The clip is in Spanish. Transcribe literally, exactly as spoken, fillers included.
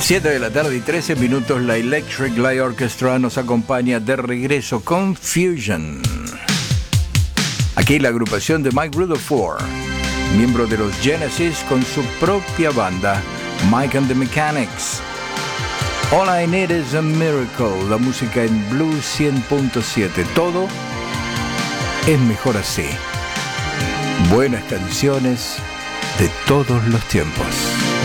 siete de la tarde y trece minutos, la Electric Light Orchestra nos acompaña de regreso con Fusion. Aquí la agrupación de Mike Rutherford, miembro de los Genesis con su propia banda, Mike and the Mechanics. All I Need is a Miracle, la música en Blues cien punto siete. Todo es mejor así. Buenas canciones de todos los tiempos.